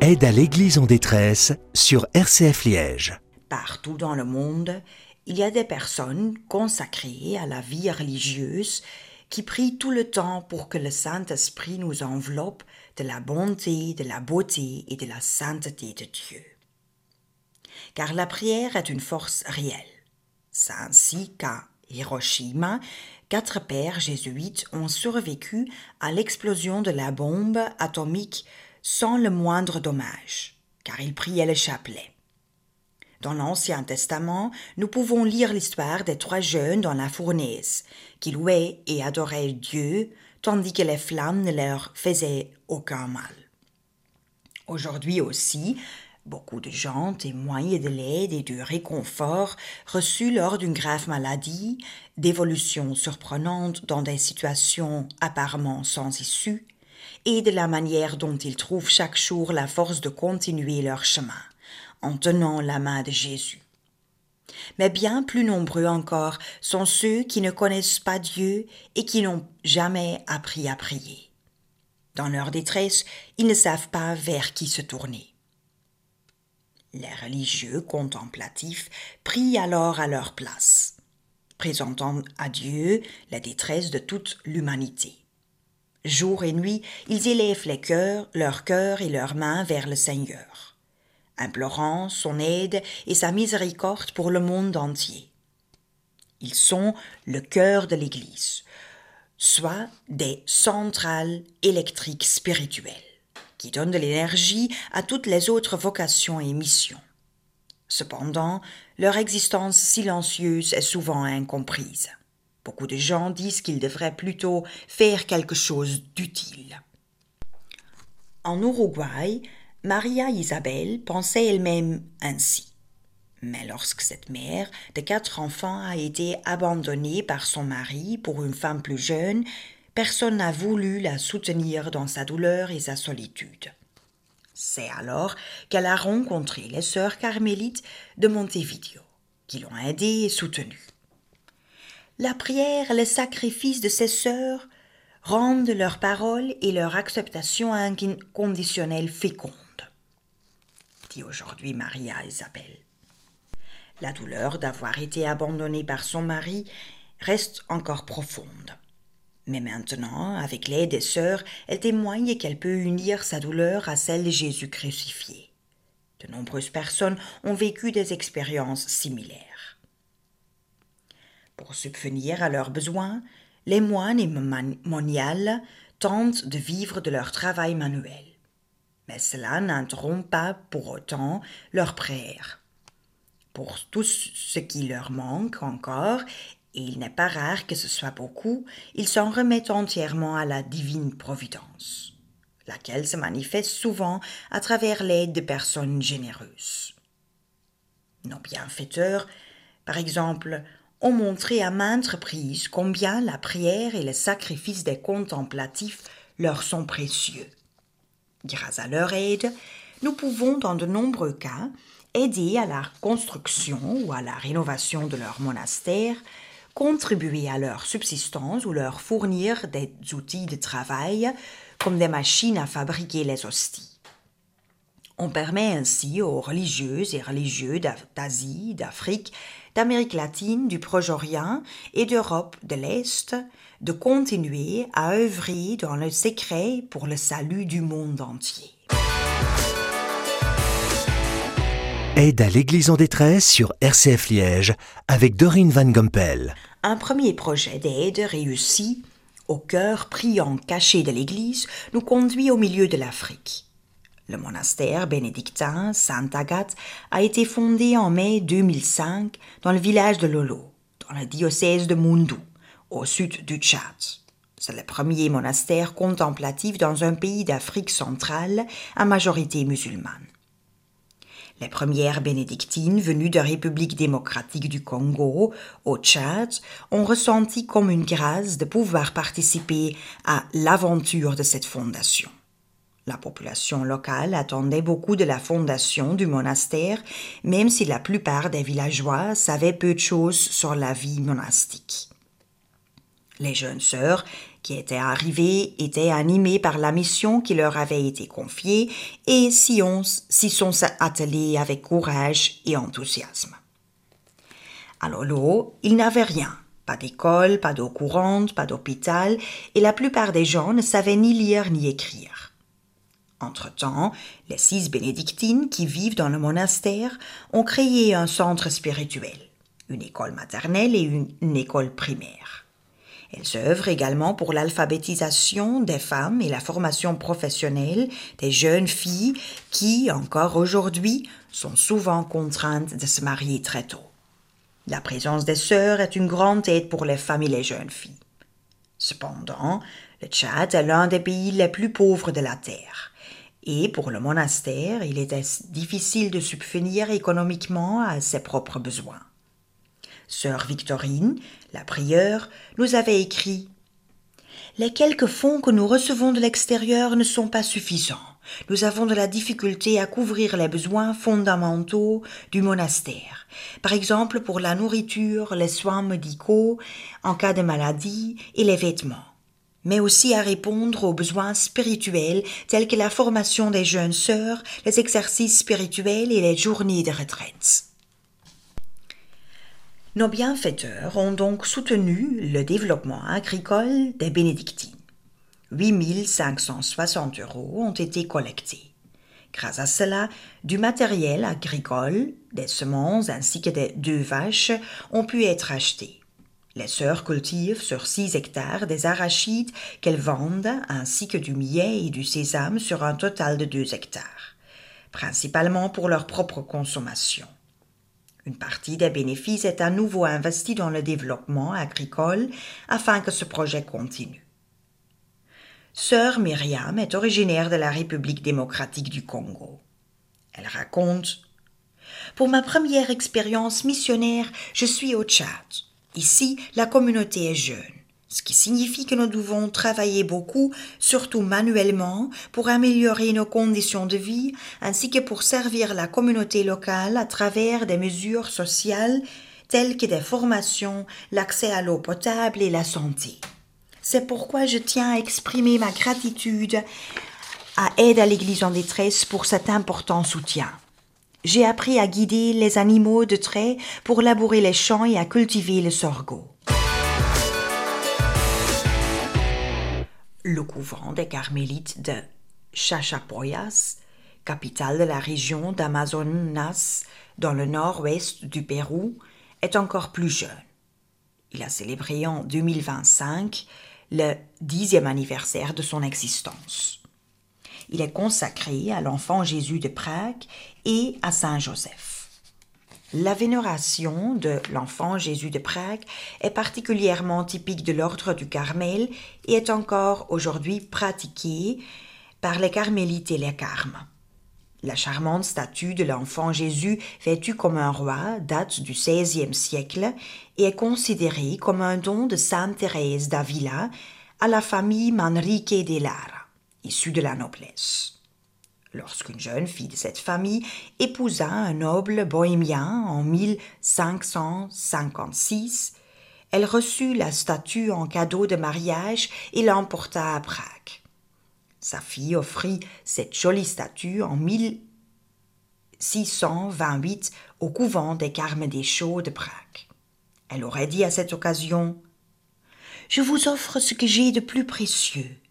Aide à l'Église en détresse sur RCF Liège. Partout dans le monde, il y a des personnes consacrées à la vie religieuse qui prient tout le temps pour que le Saint-Esprit nous enveloppe de la bonté, de la beauté et de la sainteté de Dieu. Car la prière est une force réelle. C'est ainsi qu'à Hiroshima, 4 pères jésuites ont survécu à l'explosion de la bombe atomique sans le moindre dommage, car ils priaient le chapelet. Dans l'Ancien Testament, nous pouvons lire l'histoire des 3 jeunes dans la fournaise, qui louaient et adoraient Dieu, tandis que les flammes ne leur faisaient aucun mal. Aujourd'hui aussi, beaucoup de gens témoignent de l'aide et du réconfort reçus lors d'une grave maladie, d'évolutions surprenantes dans des situations apparemment sans issue, et de la manière dont ils trouvent chaque jour la force de continuer leur chemin, en tenant la main de Jésus. Mais bien plus nombreux encore sont ceux qui ne connaissent pas Dieu et qui n'ont jamais appris à prier. Dans leur détresse, ils ne savent pas vers qui se tourner. Les religieux contemplatifs prient alors à leur place, présentant à Dieu la détresse de toute l'humanité. Jour et nuit, ils élèvent leur cœur et leurs mains vers le Seigneur, implorant son aide et sa miséricorde pour le monde entier. Ils sont le cœur de l'Église, soit des centrales électriques spirituelles, qui donnent de l'énergie à toutes les autres vocations et missions. Cependant, leur existence silencieuse est souvent incomprise. Beaucoup de gens disent qu'ils devraient plutôt faire quelque chose d'utile. En Uruguay, Maria Isabel pensait elle-même ainsi. Mais lorsque cette mère de 4 enfants a été abandonnée par son mari pour une femme plus jeune, personne n'a voulu la soutenir dans sa douleur et sa solitude. C'est alors qu'elle a rencontré les sœurs carmélites de Montevideo, qui l'ont aidée et soutenue. La prière et le sacrifice de ces sœurs rendent leur parole et leur acceptation inconditionnelle féconde, dit aujourd'hui Maria Isabel. La douleur d'avoir été abandonnée par son mari reste encore profonde. Mais maintenant, avec l'aide des sœurs, elle témoigne qu'elle peut unir sa douleur à celle de Jésus crucifié. De nombreuses personnes ont vécu des expériences similaires. Pour subvenir à leurs besoins, les moines et moniales tentent de vivre de leur travail manuel. Mais cela n'interrompt pas pour autant leur prière. Pour tout ce qui leur manque encore, et il n'est pas rare que ce soit beaucoup, ils s'en remettent entièrement à la divine providence, laquelle se manifeste souvent à travers l'aide de personnes généreuses. Nos bienfaiteurs, par exemple, ont montré à maintes reprises combien la prière et le sacrifice des contemplatifs leur sont précieux. Grâce à leur aide, nous pouvons, dans de nombreux cas, aider à la construction ou à la rénovation de leur monastère, contribuer à leur subsistance ou leur fournir des outils de travail, comme des machines à fabriquer les hosties. On permet ainsi aux religieuses et religieux d'Asie, d'Afrique, d'Amérique latine, du Proche-Orient et d'Europe de l'Est de continuer à œuvrer dans le secret pour le salut du monde entier. Aide à l'Église en détresse sur RCF Liège avec Dorine Van Gompel. Un premier projet d'aide réussi, au cœur priant caché de l'Église, nous conduit au milieu de l'Afrique. Le monastère bénédictin Sainte-Agathe a été fondé en mai 2005 dans le village de Lolo, dans le diocèse de Moundou, au sud du Tchad. C'est le premier monastère contemplatif dans un pays d'Afrique centrale à majorité musulmane. Les premières bénédictines venues de République démocratique du Congo, au Tchad, ont ressenti comme une grâce de pouvoir participer à l'aventure de cette fondation. La population locale attendait beaucoup de la fondation du monastère, même si la plupart des villageois savaient peu de choses sur la vie monastique. Les jeunes sœurs, qui étaient arrivés étaient animés par la mission qui leur avait été confiée et s'y sont attelés avec courage et enthousiasme. À Lolo, ils n'avaient rien. Pas d'école, pas d'eau courante, pas d'hôpital, et la plupart des gens ne savaient ni lire ni écrire. Entre-temps, les 6 bénédictines qui vivent dans le monastère ont créé un centre spirituel, une école maternelle et une école primaire. Elles œuvrent également pour l'alphabétisation des femmes et la formation professionnelle des jeunes filles qui, encore aujourd'hui, sont souvent contraintes de se marier très tôt. La présence des sœurs est une grande aide pour les femmes et les jeunes filles. Cependant, le Tchad est l'un des pays les plus pauvres de la terre. Et pour le monastère, il était difficile de subvenir économiquement à ses propres besoins. Sœur Victorine, la prieure, nous avait écrit « Les quelques fonds que nous recevons de l'extérieur ne sont pas suffisants. Nous avons de la difficulté à couvrir les besoins fondamentaux du monastère, par exemple pour la nourriture, les soins médicaux en cas de maladie et les vêtements, mais aussi à répondre aux besoins spirituels tels que la formation des jeunes sœurs, les exercices spirituels et les journées de retraite. » Nos bienfaiteurs ont donc soutenu le développement agricole des bénédictines. 8 560 € ont été collectés. Grâce à cela, du matériel agricole, des semences ainsi que des 2 vaches ont pu être achetés. Les sœurs cultivent sur 6 hectares des arachides qu'elles vendent ainsi que du millet et du sésame sur un total de 2 hectares, principalement pour leur propre consommation. Une partie des bénéfices est à nouveau investie dans le développement agricole afin que ce projet continue. Sœur Myriam est originaire de la République démocratique du Congo. Elle raconte « Pour ma première expérience missionnaire, je suis au Tchad. Ici, la communauté est jeune, ce qui signifie que nous devons travailler beaucoup, surtout manuellement, pour améliorer nos conditions de vie, ainsi que pour servir la communauté locale à travers des mesures sociales telles que des formations, l'accès à l'eau potable et la santé. C'est pourquoi je tiens à exprimer ma gratitude à Aide à l'Église en détresse pour cet important soutien. J'ai appris à guider les animaux de trait pour labourer les champs et à cultiver le sorgho. Le couvent des Carmélites de Chachapoyas, capitale de la région d'Amazonas dans le nord-ouest du Pérou, est encore plus jeune. Il a célébré en 2025 le 10e anniversaire de son existence. Il est consacré à l'enfant Jésus de Prague et à Saint Joseph. La vénération de l'enfant Jésus de Prague est particulièrement typique de l'ordre du Carmel et est encore aujourd'hui pratiquée par les carmélites et les carmes. La charmante statue de l'enfant Jésus vêtu comme un roi date du XVIe siècle et est considérée comme un don de Sainte Thérèse d'Avila à la famille Manrique de Lara, issue de la noblesse. Lorsqu'une jeune fille de cette famille épousa un noble bohémien en 1556, elle reçut la statue en cadeau de mariage et l'emporta à Prague. Sa fille offrit cette jolie statue en 1628 au couvent des Carmes des Chaux de Prague. Elle aurait dit à cette occasion « Je vous offre ce que j'ai de plus précieux,